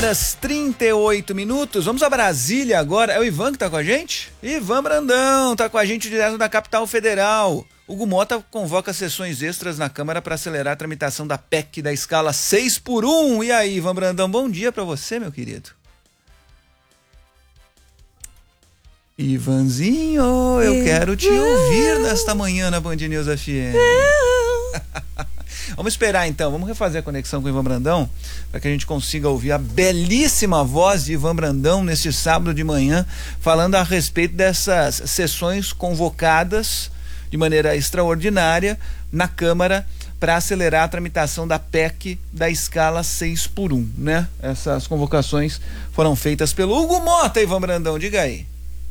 Das 38 minutos, vamos a Brasília agora. É o Ivan que tá com a gente? Ivan Brandão tá com a gente direto da capital federal. Hugo Mota convoca sessões extras na Câmara para acelerar a tramitação da PEC da escala 6x1. E aí, Ivan Brandão, bom dia para você, meu querido. Ivanzinho, eu quero te ouvir nesta manhã na Band News FM. Vamos esperar então, vamos refazer a conexão com o Ivan Brandão para que a gente consiga ouvir a belíssima voz de Ivan Brandão neste sábado de manhã, falando a respeito dessas sessões convocadas de maneira extraordinária na Câmara para acelerar a tramitação da PEC da escala 6x1, né? Essas convocações foram feitas pelo Hugo Mota, Ivan Brandão, diga aí.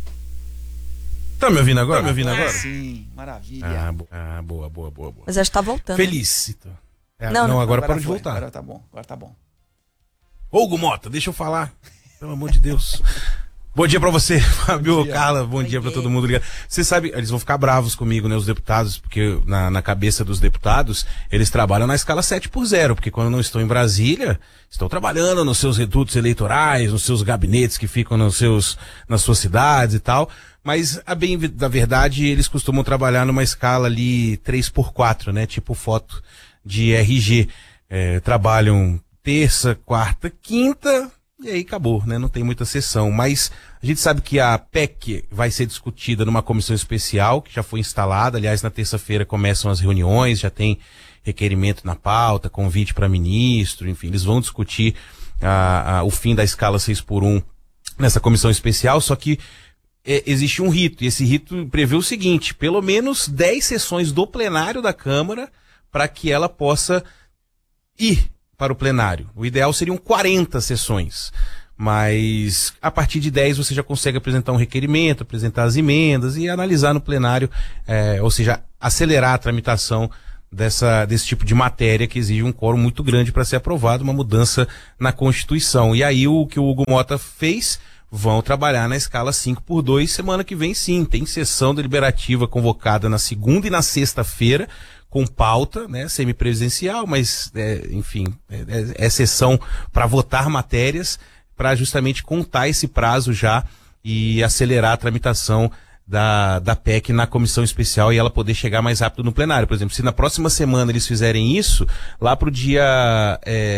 Tá me ouvindo agora? Sim, maravilha. Boa. Mas já está voltando. Felicito. Não, agora parou de voltar. Agora tá bom. Hugo Mota, deixa eu falar. Pelo amor de Deus. Bom dia pra você, Fábio, Carla, bom dia pra todo mundo ligado. Você sabe, eles vão ficar bravos comigo, né, os deputados, porque na cabeça dos deputados, eles trabalham na escala 7x0, porque quando não estão em Brasília, estão trabalhando nos seus redutos eleitorais, nos seus gabinetes que ficam nas suas cidades e tal. Mas, a bem da verdade, eles costumam trabalhar numa escala ali 3x4, né? Tipo foto de RG. Trabalham terça, quarta, quinta, e aí acabou, né? Não tem muita sessão. Mas a gente sabe que a PEC vai ser discutida numa comissão especial, que já foi instalada. Aliás, na terça-feira começam as reuniões, já tem requerimento na pauta, convite para ministro, enfim, eles vão discutir o fim da escala 6x1 nessa comissão especial, só que existe um rito, e esse rito prevê o seguinte: pelo menos 10 sessões do plenário da Câmara para que ela possa ir para o plenário. O ideal seriam 40 sessões, mas a partir de 10 você já consegue apresentar um requerimento, apresentar as emendas e analisar no plenário, ou seja, acelerar a tramitação desse tipo de matéria que exige um quórum muito grande para ser aprovado, uma mudança na Constituição. E aí o que o Hugo Mota fez: vão trabalhar na escala 5x2 semana que vem, sim. Tem sessão deliberativa convocada na segunda e na sexta-feira, com pauta, né, semipresencial, mas, enfim, sessão para votar matérias, para justamente contar esse prazo já e acelerar a tramitação da PEC na comissão especial e ela poder chegar mais rápido no plenário. Por exemplo, se na próxima semana eles fizerem isso, lá pro dia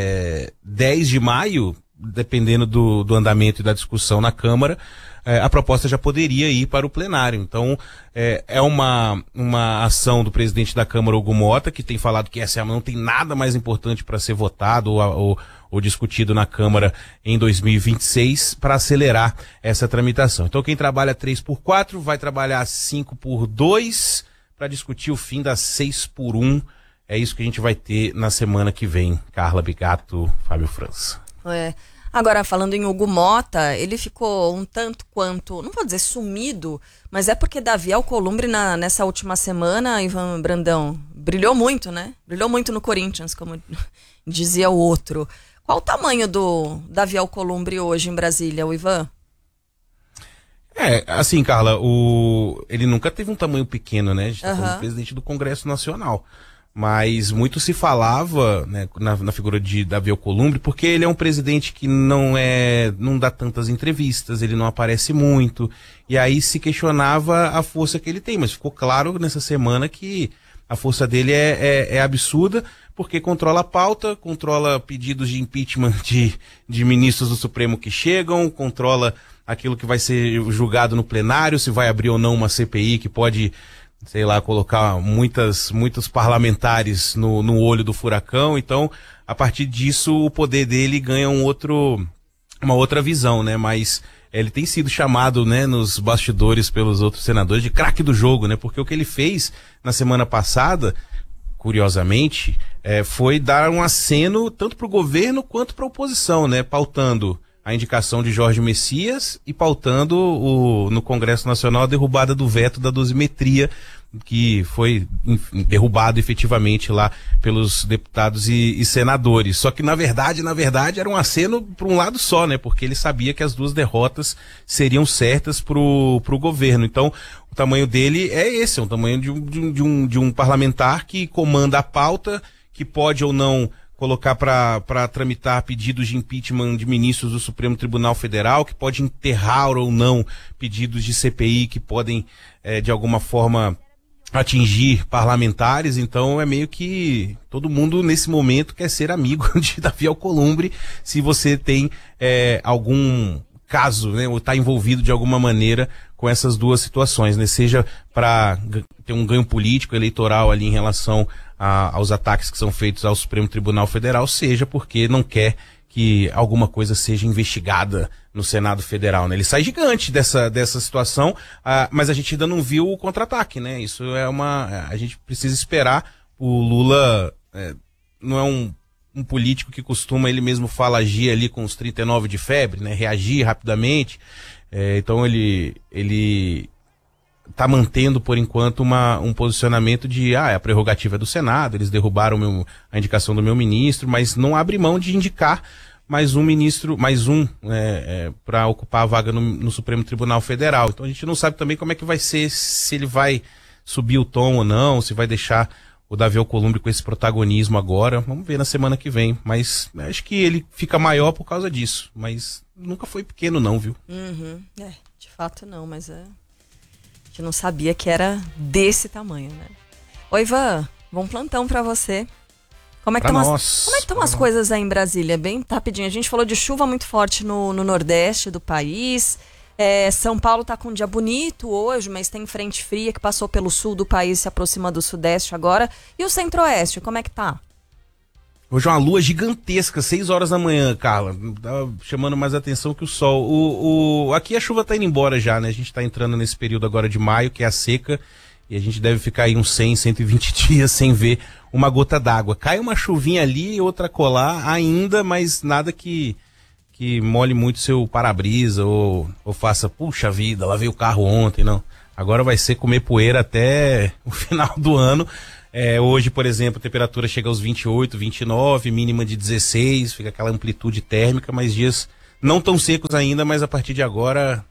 10 de maio, dependendo do andamento e da discussão na Câmara, a proposta já poderia ir para o plenário. Então, é uma ação do presidente da Câmara, Hugo Mota, que tem falado que essa não tem nada mais importante para ser votado ou discutido na Câmara em 2026 para acelerar essa tramitação. Então, quem trabalha 3x4 vai trabalhar 5x2 para discutir o fim da 6x1. É isso que a gente vai ter na semana que vem. Carla Bigato, Fábio França. Agora, falando em Hugo Mota, ele ficou um tanto quanto, não vou dizer sumido, mas é porque Davi Alcolumbre nessa última semana, Ivan Brandão, brilhou muito, né? Brilhou muito no Corinthians, como dizia o outro. Qual o tamanho do Davi Alcolumbre hoje em Brasília, o Ivan? Assim, Carla, ele nunca teve um tamanho pequeno, né? A gente tá falando do presidente do Congresso Nacional. Mas muito se falava, né, na figura de Davi Alcolumbre, porque ele é um presidente que não dá tantas entrevistas, ele não aparece muito, e aí se questionava a força que ele tem, mas ficou claro nessa semana que a força dele é absurda, porque controla a pauta, controla pedidos de impeachment de ministros do Supremo que chegam, controla aquilo que vai ser julgado no plenário, se vai abrir ou não uma CPI que pode, sei lá, colocar muitos parlamentares no olho do furacão. Então, a partir disso, o poder dele ganha uma outra visão, né? Mas ele tem sido chamado, né, nos bastidores pelos outros senadores de craque do jogo, né? Porque o que ele fez na semana passada, curiosamente, foi dar um aceno tanto para o governo quanto para a oposição, né? Pautando a indicação de Jorge Messias e pautando no Congresso Nacional a derrubada do veto da dosimetria, que foi derrubado efetivamente lá pelos deputados e senadores. Só que na verdade era um aceno para um lado só, né? Porque ele sabia que as duas derrotas seriam certas pro governo. Então, o tamanho dele é esse, é o tamanho de um parlamentar que comanda a pauta, que pode ou não colocar para tramitar pedidos de impeachment de ministros do Supremo Tribunal Federal, que pode enterrar ou não pedidos de CPI que podem, de alguma forma, atingir parlamentares. Então é meio que todo mundo nesse momento quer ser amigo de Davi Alcolumbre, se você tem algum caso, né, ou está envolvido de alguma maneira com essas duas situações, né, seja para ter um ganho político, eleitoral ali em relação aos ataques que são feitos ao Supremo Tribunal Federal, seja porque não quer que alguma coisa seja investigada no Senado Federal, né? Ele sai gigante dessa situação, mas a gente ainda não viu o contra-ataque, né? Isso a gente precisa esperar. O Lula não é um político que costuma, ele mesmo fala, agir ali com os 39 de febre, né? Reagir rapidamente. Então ele está mantendo, por enquanto, um posicionamento de a prerrogativa é do Senado, eles derrubaram a indicação do meu ministro, mas não abre mão de indicar mais um ministro, para ocupar a vaga no Supremo Tribunal Federal. Então a gente não sabe também como é que vai ser, se ele vai subir o tom ou não, se vai deixar o Davi Alcolumbre com esse protagonismo agora. Vamos ver na semana que vem, mas acho que ele fica maior por causa disso, mas nunca foi pequeno não, viu? De fato não, mas a gente não sabia que era desse tamanho, né? Oi, Ivan, bom plantão pra você. Como é que estão as coisas aí em Brasília? Bem rapidinho, a gente falou de chuva muito forte no nordeste do país. São Paulo tá com um dia bonito hoje, mas tem frente fria que passou pelo sul do país, se aproxima do sudeste agora. E o centro-oeste, como é que tá? Hoje é uma lua gigantesca, 6 horas da manhã, Carla. Tá chamando mais atenção que o sol. Aqui a chuva tá indo embora já, né? A gente tá entrando nesse período agora de maio, que é a seca, e a gente deve ficar aí uns 100, 120 dias sem ver uma gota d'água. Cai uma chuvinha ali, outra colar ainda, mas nada que molhe muito seu para-brisa ou faça, puxa vida, lavei o carro ontem, não. Agora vai ser comer poeira até o final do ano. Hoje, por exemplo, a temperatura chega aos 28, 29, mínima de 16, fica aquela amplitude térmica, mas dias não tão secos ainda, mas a partir de agora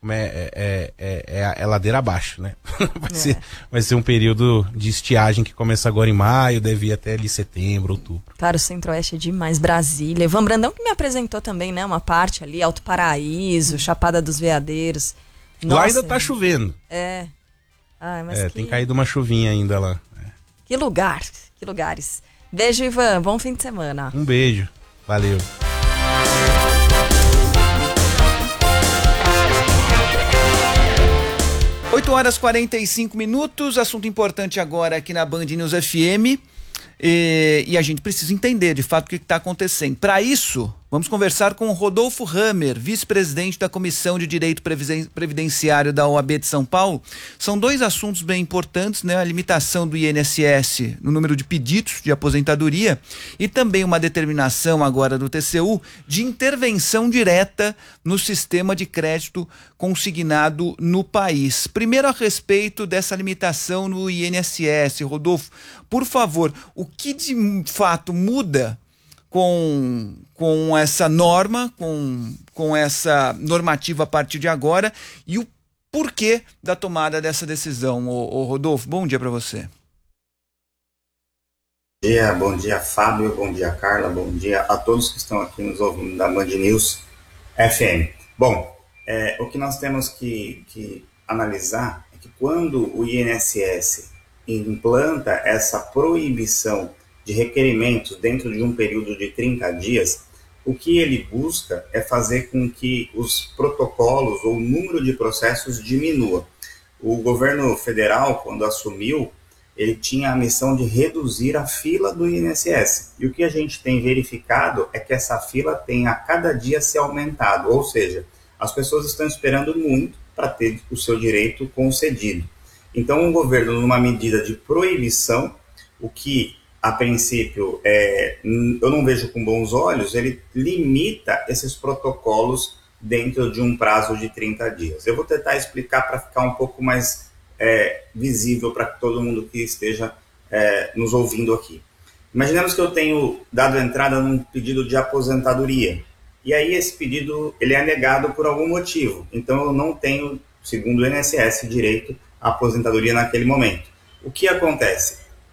é ladeira abaixo, né? Vai ser um período de estiagem que começa agora em maio, deve ir até ali setembro, outubro. Cara, o Centro-Oeste é demais, Brasília. Ivan Brandão que me apresentou também, né? Uma parte ali, Alto Paraíso, Chapada dos Veadeiros. Nossa, lá ainda tá chovendo. Mas tem caído uma chuvinha ainda lá. Que lugares. Beijo, Ivan. Bom fim de semana. Um beijo. Valeu. Oito horas 45 minutos, assunto importante agora aqui na Band News FM. E a gente precisa entender de fato o que está acontecendo. Para isso, vamos conversar com Rodolfo Hammer, vice-presidente da Comissão de Direito Previdenciário da OAB de São Paulo. São dois assuntos bem importantes, né? A limitação do INSS no número de pedidos de aposentadoria e também uma determinação agora do TCU de intervenção direta no sistema de crédito consignado no país. Primeiro, a respeito dessa limitação no INSS, Rodolfo, por favor, o que de fato muda com essa norma, com essa normativa a partir de agora e o porquê da tomada dessa decisão? Rodolfo, bom dia para você. Bom dia, Fábio, bom dia, Carla, bom dia a todos que estão aqui nos ouvindo da Band News FM. Bom, o que nós temos que analisar é que quando o INSS implanta essa proibição de requerimentos dentro de um período de 30 dias, o que ele busca é fazer com que os protocolos ou o número de processos diminua. O governo federal, quando assumiu, ele tinha a missão de reduzir a fila do INSS. E o que a gente tem verificado é que essa fila tem a cada dia se aumentado, ou seja, as pessoas estão esperando muito para ter o seu direito concedido. Então, o governo, numa medida de proibição, o que, a princípio, eu não vejo com bons olhos, ele limita esses protocolos dentro de um prazo de 30 dias. Eu vou tentar explicar para ficar um pouco mais visível para todo mundo que esteja nos ouvindo aqui. Imaginemos que eu tenho dado entrada num pedido de aposentadoria, e aí esse pedido ele é negado por algum motivo, então eu não tenho, segundo o INSS, direito à aposentadoria naquele momento. O que acontece?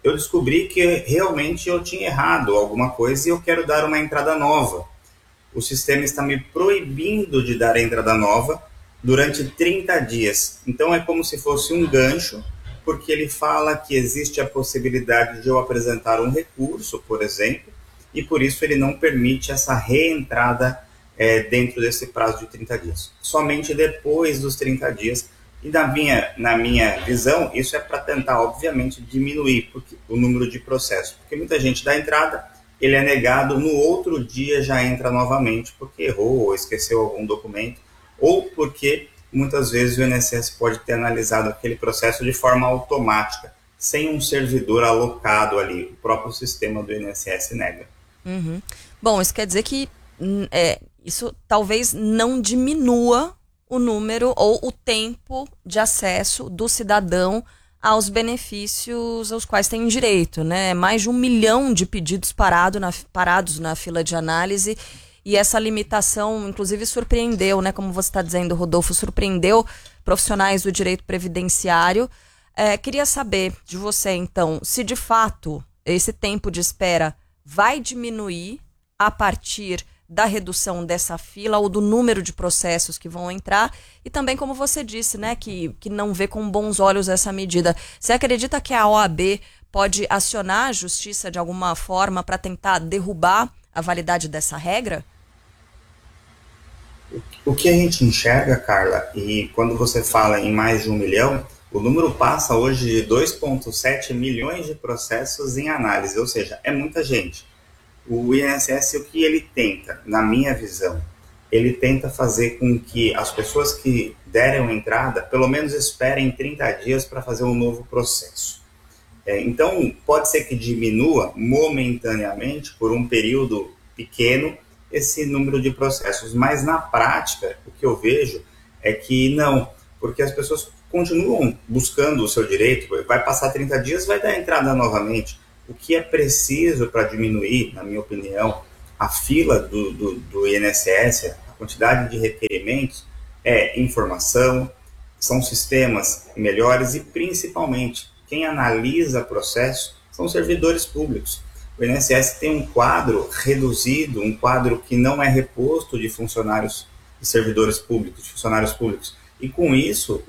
eu descobri que realmente eu tinha errado alguma coisa e eu quero dar uma entrada nova. O sistema está me proibindo de dar a entrada nova durante 30 dias. Então é como se fosse um gancho, porque ele fala que existe a possibilidade de eu apresentar um recurso, por exemplo, e por isso ele não permite essa reentrada dentro desse prazo de 30 dias. Somente depois dos 30 dias. E na minha visão, isso é para tentar, obviamente, diminuir o número de processos. Porque muita gente dá entrada, ele é negado, no outro dia já entra novamente porque errou ou esqueceu algum documento, ou porque muitas vezes o INSS pode ter analisado aquele processo de forma automática, sem um servidor alocado ali. O próprio sistema do INSS nega. Uhum. Bom, isso quer dizer que isso talvez não diminua o número ou o tempo de acesso do cidadão aos benefícios aos quais tem direito, né? Mais de 1 milhão de pedidos parados na fila de análise, e essa limitação, inclusive, surpreendeu, né? Como você está dizendo, Rodolfo, surpreendeu profissionais do direito previdenciário. Queria saber de você, então, se de fato esse tempo de espera vai diminuir a partir da redução dessa fila ou do número de processos que vão entrar, e também, como você disse, né, que não vê com bons olhos essa medida. Você acredita que a OAB pode acionar a justiça de alguma forma para tentar derrubar a validade dessa regra? O que a gente enxerga, Carla, e quando você fala em mais de 1 milhão, o número passa hoje de 2,7 milhões de processos em análise, ou seja, é muita gente. O INSS, o que ele tenta, na minha visão, ele tenta fazer com que as pessoas que derem entrada, pelo menos esperem 30 dias para fazer um novo processo. Então, pode ser que diminua momentaneamente, por um período pequeno, esse número de processos, mas na prática, o que eu vejo é que não, porque as pessoas continuam buscando o seu direito, vai passar 30 dias, vai dar entrada novamente. O que é preciso para diminuir, na minha opinião, a fila do INSS, a quantidade de requerimentos, é informação, são sistemas melhores e, principalmente, quem analisa processo são servidores públicos. O INSS tem um quadro reduzido, um quadro que não é reposto de funcionários e servidores públicos, de funcionários públicos. E com isso,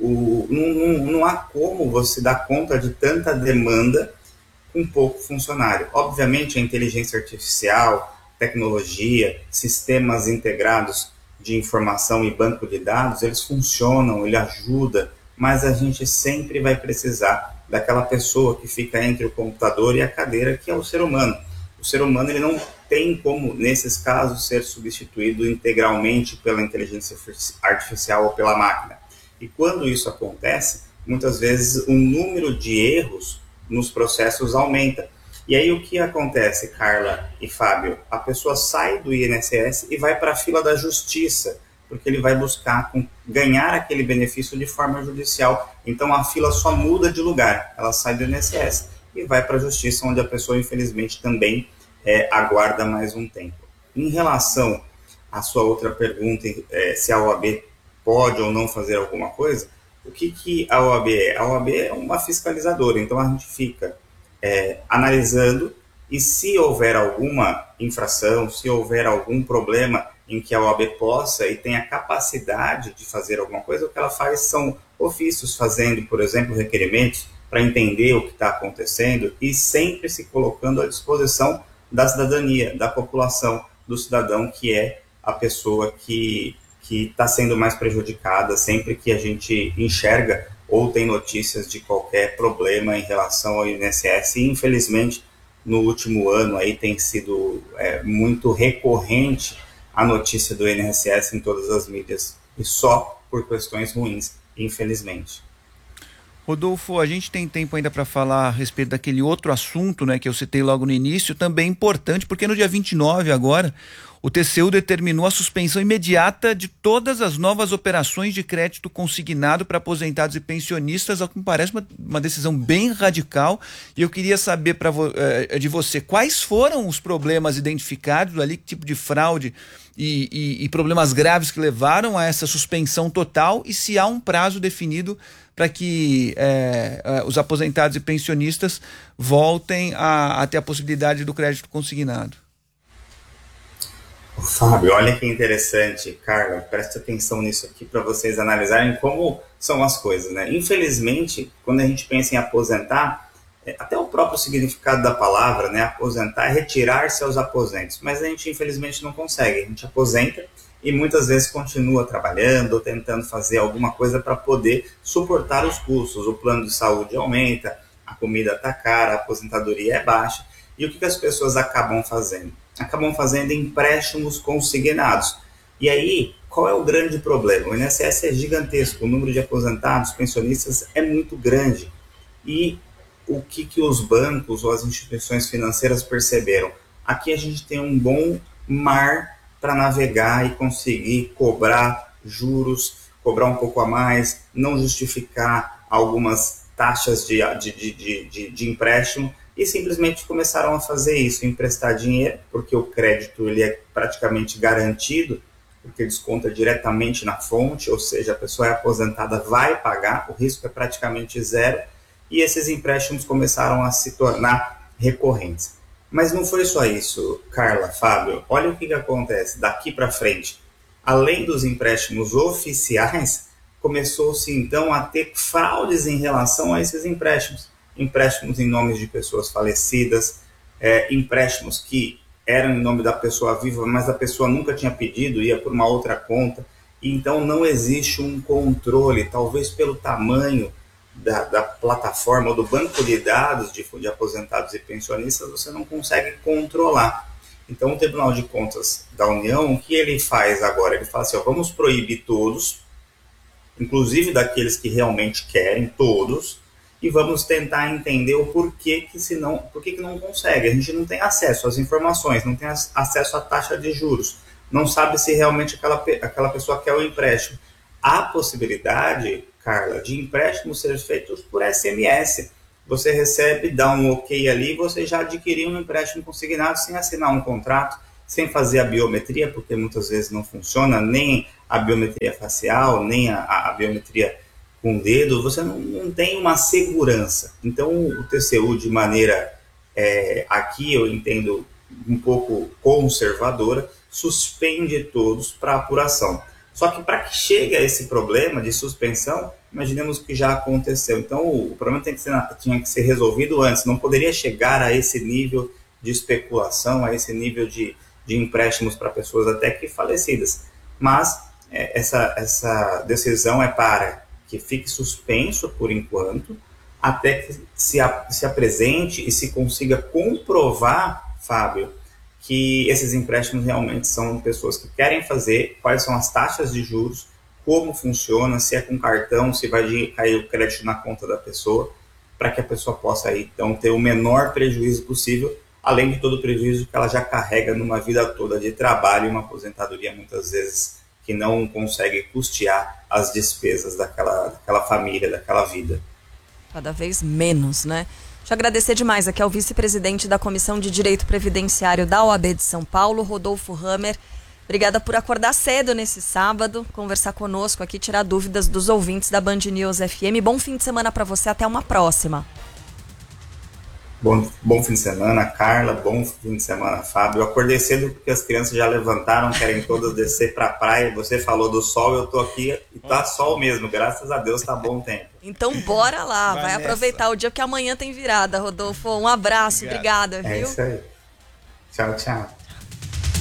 não há como você dar conta de tanta demanda com pouco funcionário. Obviamente, a inteligência artificial, tecnologia, sistemas integrados de informação e banco de dados, eles funcionam, ele ajuda, mas a gente sempre vai precisar daquela pessoa que fica entre o computador e a cadeira, que é o ser humano. O ser humano, ele não tem como, nesses casos, ser substituído integralmente pela inteligência artificial ou pela máquina. E quando isso acontece, muitas vezes o número de erros nos processos aumenta. E aí o que acontece, Carla e Fábio? A pessoa sai do INSS e vai para a fila da justiça, porque ele vai buscar ganhar aquele benefício de forma judicial. Então a fila só muda de lugar, ela sai do INSS e vai para a justiça, onde a pessoa infelizmente também aguarda mais um tempo. Em relação à sua outra pergunta, se a OAB pode ou não fazer alguma coisa, o que a OAB é? A OAB é uma fiscalizadora, então a gente fica analisando, e se houver alguma infração, se houver algum problema em que a OAB possa e tenha capacidade de fazer alguma coisa, o que ela faz são ofícios fazendo, por exemplo, requerimentos para entender o que está acontecendo e sempre se colocando à disposição da cidadania, da população, do cidadão, que é a pessoa que está sendo mais prejudicada sempre que a gente enxerga ou tem notícias de qualquer problema em relação ao INSS. E, infelizmente, no último ano aí tem sido muito recorrente a notícia do INSS em todas as mídias, e só por questões ruins, infelizmente. Rodolfo, a gente tem tempo ainda para falar a respeito daquele outro assunto, né, que eu citei logo no início, também importante, porque no dia 29 agora, o TCU determinou a suspensão imediata de todas as novas operações de crédito consignado para aposentados e pensionistas, ao que me parece uma decisão bem radical. E eu queria saber de você quais foram os problemas identificados ali, que tipo de fraude e problemas graves que levaram a essa suspensão total, e se há um prazo definido para que os aposentados e pensionistas voltem a ter a possibilidade do crédito consignado. Fábio, olha que interessante, Carla, preste atenção nisso aqui para vocês analisarem como são as coisas, né? Infelizmente, quando a gente pensa em aposentar, até o próprio significado da palavra, né, aposentar, é retirar-se aos aposentos, mas a gente infelizmente não consegue, a gente aposenta e muitas vezes continua trabalhando ou tentando fazer alguma coisa para poder suportar os custos. O plano de saúde aumenta, a comida está cara, a aposentadoria é baixa, e o que as pessoas acabam fazendo? Acabam fazendo empréstimos consignados. E aí, qual é o grande problema? O INSS é gigantesco, o número de aposentados, pensionistas é muito grande. E o que os bancos ou as instituições financeiras perceberam? Aqui a gente tem um bom mar para navegar e conseguir cobrar juros, cobrar um pouco a mais, não justificar algumas taxas de empréstimo, e simplesmente começaram a fazer isso, emprestar dinheiro, porque o crédito ele é praticamente garantido, porque desconta diretamente na fonte, ou seja, a pessoa é aposentada, vai pagar, o risco é praticamente zero, e esses empréstimos começaram a se tornar recorrentes. Mas não foi só isso, Carla, Fábio, olha o que acontece daqui para frente. Além dos empréstimos oficiais, começou-se então a ter fraudes em relação a esses empréstimos. Empréstimos em nome de pessoas falecidas, empréstimos que eram em nome da pessoa viva, mas a pessoa nunca tinha pedido, ia por uma outra conta. E então não existe um controle, talvez pelo tamanho da plataforma ou do banco de dados de aposentados e pensionistas, você não consegue controlar. Então o Tribunal de Contas da União, o que ele faz agora? Ele fala assim, vamos proibir todos, inclusive daqueles que realmente querem, todos, e vamos tentar entender o porquê que não consegue. A gente não tem acesso às informações, não tem acesso à taxa de juros, não sabe se realmente aquela pessoa quer o empréstimo. Há possibilidade, Carla, de empréstimos serem feitos por SMS. Você recebe, dá um ok ali, você já adquiriu um empréstimo consignado sem assinar um contrato, sem fazer a biometria, porque muitas vezes não funciona nem a biometria facial, nem a biometria com o dedo, você não tem uma segurança. Então, o TCU, de maneira, aqui eu entendo um pouco conservadora, suspende todos para apuração. Só que para que chegue a esse problema de suspensão, imaginemos que já aconteceu. Então, o problema tinha que ser resolvido antes, não poderia chegar a esse nível de especulação, a esse nível de empréstimos para pessoas até que falecidas. Mas essa decisão é para que fique suspenso por enquanto, até que se apresente e se consiga comprovar, Fábio, que esses empréstimos realmente são pessoas que querem fazer, quais são as taxas de juros, como funciona, se é com cartão, se vai cair o crédito na conta da pessoa, para que a pessoa possa aí, então ter o menor prejuízo possível, além de todo o prejuízo que ela já carrega numa vida toda de trabalho e uma aposentadoria muitas vezes que não consegue custear as despesas daquela família, daquela vida. Cada vez menos, né? Deixa eu agradecer demais aqui ao vice-presidente da Comissão de Direito Previdenciário da OAB de São Paulo, Rodolfo Hammer. Obrigada por acordar cedo nesse sábado, conversar conosco aqui, tirar dúvidas dos ouvintes da Band News FM. Bom fim de semana para você, até uma próxima. Bom fim de semana, Carla. Bom fim de semana, Fábio. Eu acordei cedo porque as crianças já levantaram, querem todas descer para a praia. Você falou do sol, eu tô aqui e tá sol mesmo. Graças a Deus tá bom tempo. Então bora lá, vai aproveitar o dia porque amanhã tem virada, Rodolfo. Um abraço, obrigada, viu? É isso aí. Tchau, tchau.